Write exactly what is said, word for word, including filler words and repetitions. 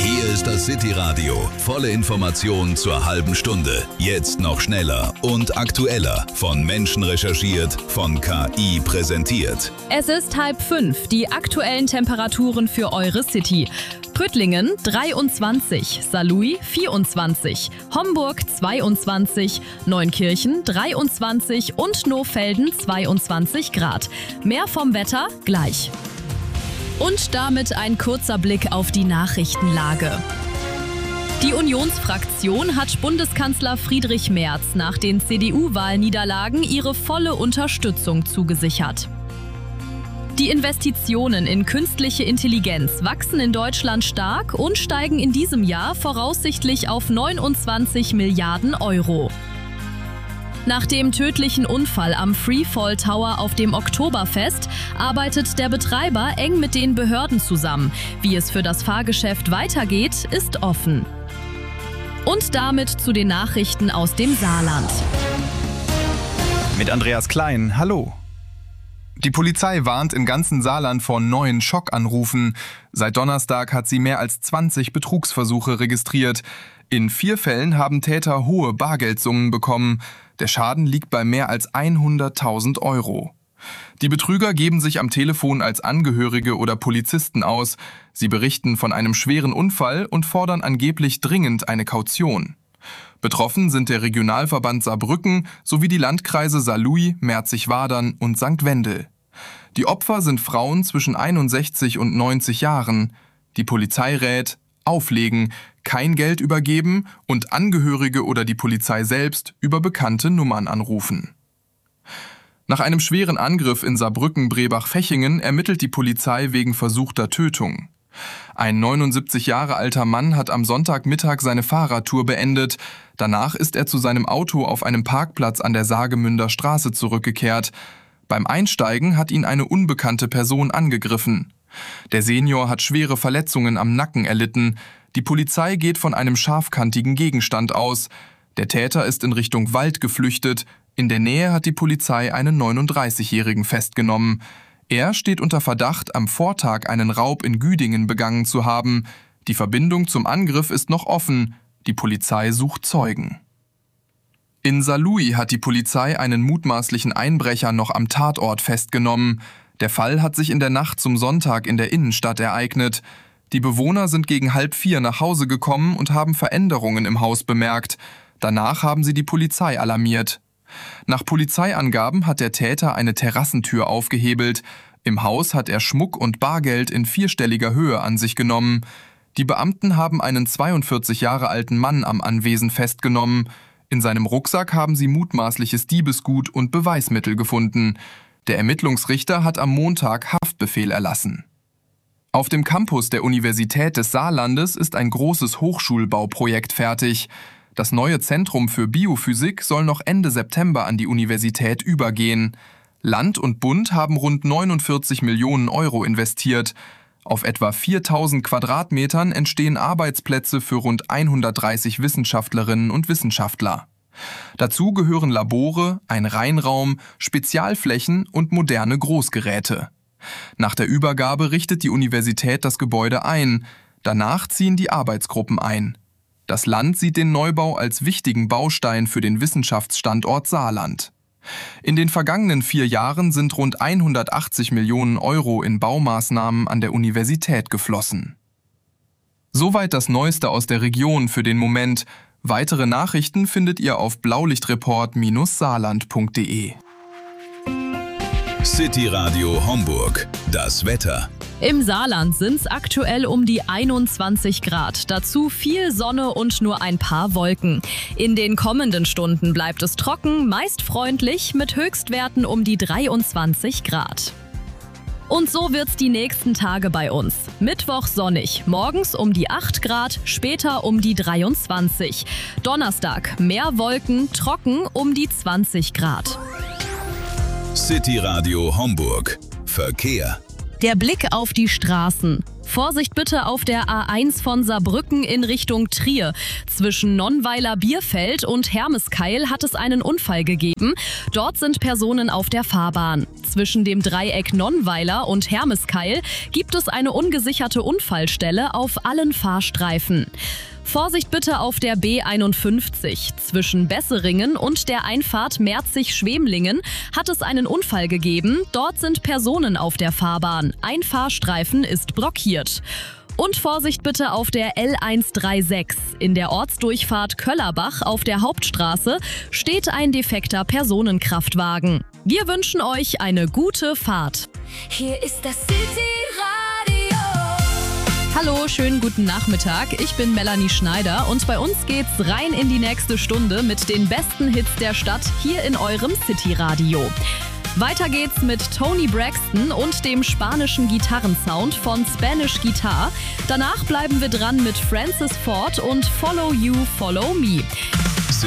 Hier ist das City-Radio. Volle Information zur halben Stunde. Jetzt noch schneller und aktueller. Von Menschen recherchiert, von K I präsentiert. Es ist halb fünf. Die aktuellen Temperaturen für eure City. Püttlingen dreiundzwanzig, Saarlouis vierundzwanzig, Homburg zweiundzwanzig, Neunkirchen dreiundzwanzig und Nohfelden zweiundzwanzig Grad. Mehr vom Wetter gleich. Und damit ein kurzer Blick auf die Nachrichtenlage. Die Unionsfraktion hat Bundeskanzler Friedrich Merz nach den C D U-Wahlniederlagen ihre volle Unterstützung zugesichert. Die Investitionen in künstliche Intelligenz wachsen in Deutschland stark und steigen in diesem Jahr voraussichtlich auf neunundzwanzig Milliarden Euro. Nach dem tödlichen Unfall am Freefall Tower auf dem Oktoberfest arbeitet der Betreiber eng mit den Behörden zusammen. Wie es für das Fahrgeschäft weitergeht, ist offen. Und damit zu den Nachrichten aus dem Saarland. Mit Andreas Klein, hallo. Die Polizei warnt im ganzen Saarland vor neuen Schockanrufen. Seit Donnerstag hat sie mehr als zwanzig Betrugsversuche registriert. In vier Fällen haben Täter hohe Bargeldsummen bekommen. Der Schaden liegt bei mehr als hunderttausend Euro. Die Betrüger geben sich am Telefon als Angehörige oder Polizisten aus. Sie berichten von einem schweren Unfall und fordern angeblich dringend eine Kaution. Betroffen sind der Regionalverband Saarbrücken sowie die Landkreise Saarlouis, Merzig-Wadern und Sankt Wendel. Die Opfer sind Frauen zwischen einundsechzig und neunzig Jahren. Die Polizei rät: auflegen, kein Geld übergeben und Angehörige oder die Polizei selbst über bekannte Nummern anrufen. Nach einem schweren Angriff in Saarbrücken-Brebach-Fechingen ermittelt die Polizei wegen versuchter Tötung. Ein neunundsiebzig Jahre alter Mann hat am Sonntagmittag seine Fahrradtour beendet. Danach ist er zu seinem Auto auf einem Parkplatz an der Saargemünder Straße zurückgekehrt. Beim Einsteigen hat ihn eine unbekannte Person angegriffen. Der Senior hat schwere Verletzungen am Nacken erlitten. Die Polizei geht von einem scharfkantigen Gegenstand aus. Der Täter ist in Richtung Wald geflüchtet. In der Nähe hat die Polizei einen neununddreißigjährigen festgenommen. Er steht unter Verdacht, am Vortag einen Raub in Güdingen begangen zu haben. Die Verbindung zum Angriff ist noch offen. Die Polizei sucht Zeugen. In Saarlouis hat die Polizei einen mutmaßlichen Einbrecher noch am Tatort festgenommen. Der Fall hat sich in der Nacht zum Sonntag in der Innenstadt ereignet. Die Bewohner sind gegen halb vier nach Hause gekommen und haben Veränderungen im Haus bemerkt. Danach haben sie die Polizei alarmiert. Nach Polizeiangaben hat der Täter eine Terrassentür aufgehebelt. Im Haus hat er Schmuck und Bargeld in vierstelliger Höhe an sich genommen. Die Beamten haben einen zweiundvierzig Jahre alten Mann am Anwesen festgenommen. In seinem Rucksack haben sie mutmaßliches Diebesgut und Beweismittel gefunden. Der Ermittlungsrichter hat am Montag Haftbefehl erlassen. Auf dem Campus der Universität des Saarlandes ist ein großes Hochschulbauprojekt fertig. Das neue Zentrum für Biophysik soll noch Ende September an die Universität übergehen. Land und Bund haben rund neunundvierzig Millionen Euro investiert. Auf etwa viertausend Quadratmetern entstehen Arbeitsplätze für rund hundertdreißig Wissenschaftlerinnen und Wissenschaftler. Dazu gehören Labore, ein Reinraum, Spezialflächen und moderne Großgeräte. Nach der Übergabe richtet die Universität das Gebäude ein. Danach ziehen die Arbeitsgruppen ein. Das Land sieht den Neubau als wichtigen Baustein für den Wissenschaftsstandort Saarland. In den vergangenen vier Jahren sind rund hundertachtzig Millionen Euro in Baumaßnahmen an der Universität geflossen. Soweit das Neueste aus der Region für den Moment. Weitere Nachrichten findet ihr auf blaulichtreport Bindestrich saarland Punkt de. City Radio Homburg. Das Wetter. Im Saarland sind es aktuell um die einundzwanzig Grad. Dazu viel Sonne und nur ein paar Wolken. In den kommenden Stunden bleibt es trocken, meist freundlich, mit Höchstwerten um die dreiundzwanzig Grad. Und so wird's die nächsten Tage bei uns. Mittwoch sonnig, morgens um die acht Grad, später um die dreiundzwanzig. Donnerstag mehr Wolken, trocken um die zwanzig Grad. City Radio Homburg. Verkehr. Der Blick auf die Straßen. Vorsicht bitte auf der A eins von Saarbrücken in Richtung Trier. Zwischen Nonnweiler-Bierfeld und Hermeskeil hat es einen Unfall gegeben. Dort sind Personen auf der Fahrbahn. zwischen dem Dreieck Nonnweiler und Hermeskeil gibt es eine ungesicherte Unfallstelle auf allen Fahrstreifen. Vorsicht bitte auf der B einundfünfzig. Zwischen Besseringen und der Einfahrt Merzig-Schwemlingen hat es einen Unfall gegeben. Dort sind Personen auf der Fahrbahn. Ein Fahrstreifen ist blockiert. Und Vorsicht bitte auf der L hundertsechsunddreißig. In der Ortsdurchfahrt Köllerbach auf der Hauptstraße steht ein defekter Personenkraftwagen. Wir wünschen euch eine gute Fahrt. Hier ist das City-Radio. Hallo, schönen guten Nachmittag. Ich bin Melanie Schneider und bei uns geht's rein in die nächste Stunde mit den besten Hits der Stadt hier in eurem City-Radio. Weiter geht's mit Toni Braxton und dem spanischen Gitarrensound von Spanish Guitar. Danach bleiben wir dran mit Francis Ford und Follow You, Follow Me.